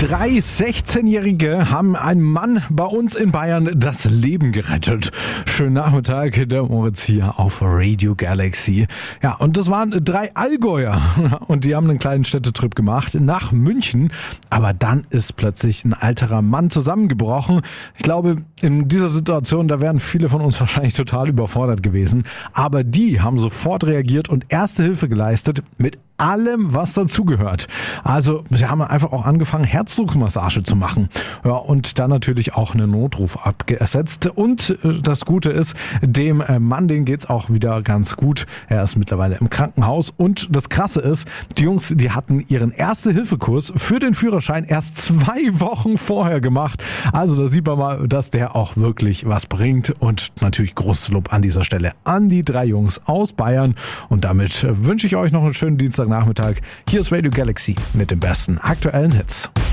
3 16-Jährige haben einem Mann bei uns in Bayern das Leben gerettet. Schönen Nachmittag, der Moritz hier auf Radio Galaxy. Ja, und das waren 3 Allgäuer und die haben einen kleinen Städtetrip gemacht nach München. Aber dann ist plötzlich ein alterer Mann zusammengebrochen. Ich glaube, in dieser Situation, da wären viele von uns wahrscheinlich total überfordert gewesen. Aber die haben sofort reagiert und erste Hilfe geleistet mit allem, was dazugehört. Also sie haben einfach auch angefangen, Herzdruckmassage zu machen. Ja, und dann natürlich auch einen Notruf abgesetzt. Und das Gute ist, dem Mann, den geht's auch wieder ganz gut. Er ist mittlerweile im Krankenhaus. Und das Krasse ist, die Jungs, die hatten ihren Erste-Hilfe-Kurs für den Führerschein erst 2 Wochen vorher gemacht. Also da sieht man mal, dass der auch wirklich was bringt. Und natürlich großes Lob an dieser Stelle an die 3 Jungs aus Bayern. Und damit wünsche ich euch noch einen schönen Dienstagnachmittag. Hier ist Radio Galaxy mit den besten aktuellen Hits.